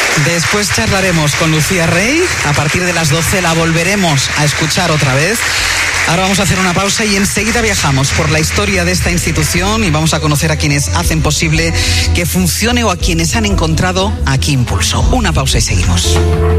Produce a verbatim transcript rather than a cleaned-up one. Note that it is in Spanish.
Después charlaremos con Lucía Rey. A partir de las doce la volveremos a escuchar otra vez. Ahora vamos a hacer una pausa y enseguida viajamos por la historia de esta institución y vamos a conocer a quienes hacen posible que funcione o a quienes han encontrado aquí impulso. Una pausa y seguimos.